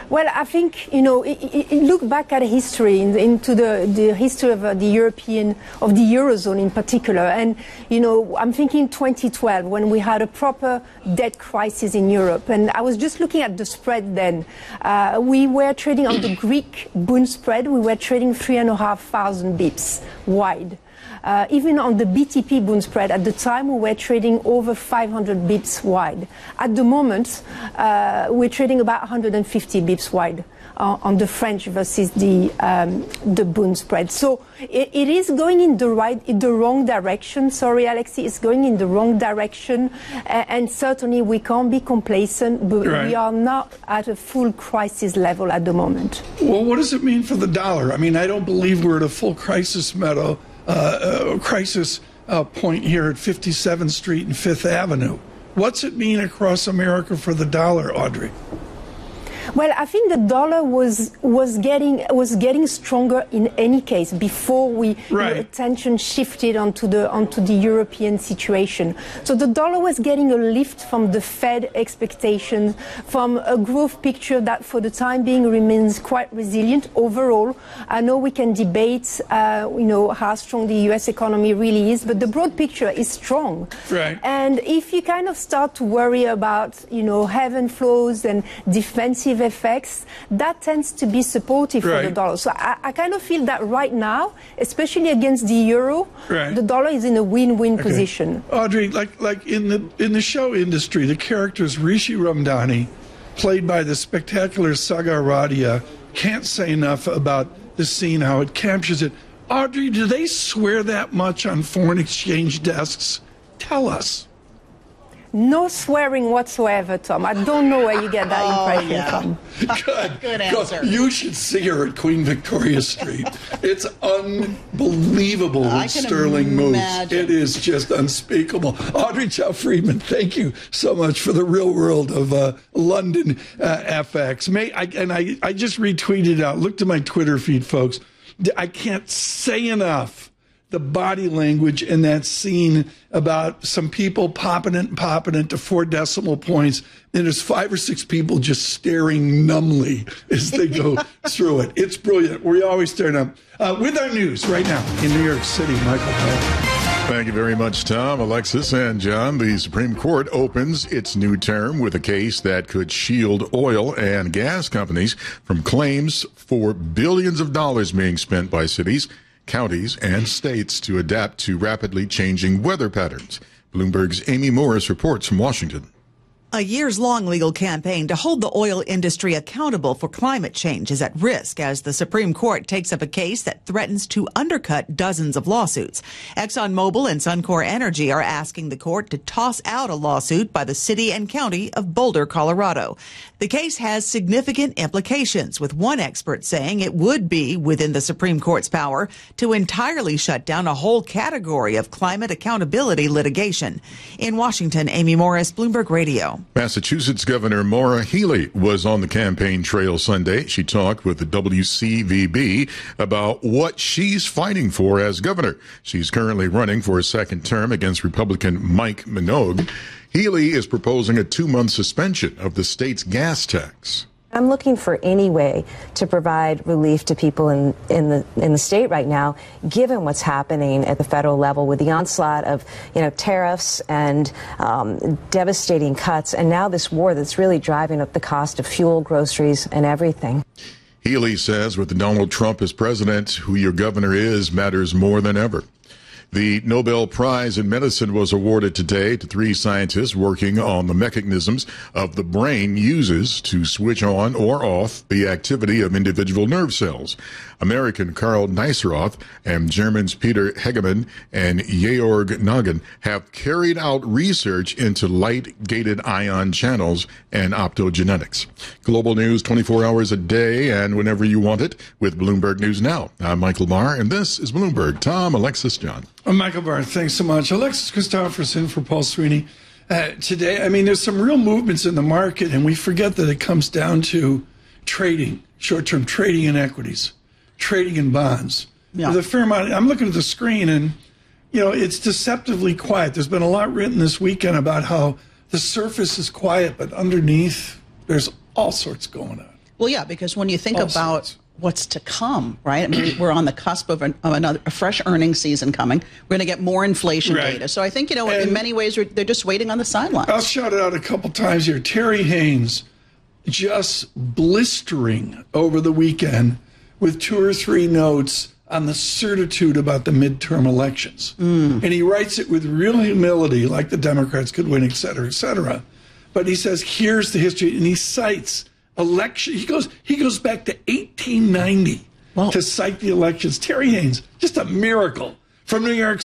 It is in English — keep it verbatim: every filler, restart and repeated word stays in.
Well, I think, you know, it, it, it look back at history, in, into the, the history of uh, the European, of the Eurozone in particular. And, you know, I'm thinking twenty twelve, when we had a proper debt crisis in Europe. And I was just looking at the spread then. Uh, we were trading on the Greek Bund spread, we were trading three and a half thousand bips wide. Uh, even on the B T P Bund spread, at the time we were trading over five hundred bips wide. At the moment, uh, we're trading about one hundred fifty bips wide uh, on the French versus the um, the Bund spread. So it, it is going in the right, in the wrong direction. Sorry, Alexi, it's going in the wrong direction, uh, and certainly we can't be complacent. But right. we are not at a full crisis level at the moment. Well, what does it mean for the dollar? I mean, I don't believe we're at a full crisis meadow. Uh, uh, crisis uh, point here at fifty-seventh Street and Fifth Avenue. What's it mean across America for the dollar, Audrey? Well, I think the dollar was was getting was getting stronger in any case before we right. you know, attention shifted onto the onto the European situation. So the dollar was getting a lift from the Fed expectations, from a growth picture that for the time being remains quite resilient overall. I know we can debate, uh, you know, how strong the U S economy really is, but the broad picture is strong. Right. And if you kind of start to worry about, you know, heaven flows and defensive effects, that tends to be supportive right. for the dollar. So I, I kind of feel that right now, especially against the euro, right. the dollar is in a win-win okay. position. Audrey, like like in the in the show industry, the characters Rishi Ramdhani, played by the spectacular Sagar Radia, can't say enough about the scene, how it captures it. Audrey, do they swear that much on foreign exchange desks? Tell us. No swearing whatsoever, Tom. I don't know where you get that oh, impression yeah. from. Good. Good answer. Good. You should see her at Queen Victoria Street. It's unbelievable with Sterling moves. It is just unspeakable. Audrey Chow Friedman, thank you so much for the real world of uh, London uh, F X. May I, and I, I just retweeted out. Look to my Twitter feed, folks. I can't say enough the body language in that scene about some people popping it and popping it to four decimal points. And there's five or six people just staring numbly as they go through it. It's brilliant. We always turn up. Uh, with our news right now in New York City, Michael Barr. Thank you very much, Tom, Alexis, and John. The Supreme Court opens its new term with a case that could shield oil and gas companies from claims for billions of dollars being spent by cities, counties, and states to adapt to rapidly changing weather patterns. Bloomberg's Amy Morris reports from Washington. A years-long legal campaign to hold the oil industry accountable for climate change is at risk as the Supreme Court takes up a case that threatens to undercut dozens of lawsuits. ExxonMobil and Suncor Energy are asking the court to toss out a lawsuit by the city and county of Boulder, Colorado. The case has significant implications, with one expert saying it would be within the Supreme Court's power to entirely shut down a whole category of climate accountability litigation. In Washington, Amy Morris, Bloomberg Radio. Massachusetts Governor Maura Healey was on the campaign trail Sunday. She talked with the W C V B about what she's fighting for as governor. She's currently running for a second term against Republican Mike Minogue. Healey is proposing a two-month suspension of the state's gas tax. I'm looking for any way to provide relief to people in, in the in the state right now, given what's happening at the federal level with the onslaught of, you know, tariffs and um, devastating cuts, and now this war that's really driving up the cost of fuel, groceries, and everything. Healey says with Donald Trump as president, who your governor is matters more than ever. The Nobel Prize in Medicine was awarded today to three scientists working on the mechanisms of the brain uses to switch on or off the activity of individual nerve cells. American Karl Neisseroth and Germans Peter Hegemann and Georg Nagin have carried out research into light-gated ion channels and optogenetics. Global news twenty-four hours a day and whenever you want it with Bloomberg News Now. I'm Michael Barr, and this is Bloomberg. Tom, Alexis, John. I'm Michael Barr. Thanks so much. Alexis Christopherson for Paul Sweeney. Uh, today, I mean, there's some real movements in the market, and we forget that it comes down to trading, short-term trading in equities, trading in bonds. Yeah. With a fair amount, I'm looking at the screen, and, you know, it's deceptively quiet. There's been a lot written this weekend about how the surface is quiet, but underneath, there's all sorts going on. Well, yeah, because when you think All about sides. what's to come, right? I mean, we're on the cusp of, an, of another a fresh earnings season coming. We're going to get more inflation Right. data. So I think, you know, And in many ways, we're, they're just waiting on the sidelines. I'll shout it out a couple times here. Terry Haynes just blistering over the weekend with two or three notes on the certitude about the midterm elections. Mm. And he writes it with real humility, like the Democrats could win, et cetera, et cetera. But he says, here's the history, and he cites election. He goes, he goes back to eighteen ninety Wow. to cite the elections. Terry Haynes, just a miracle from New York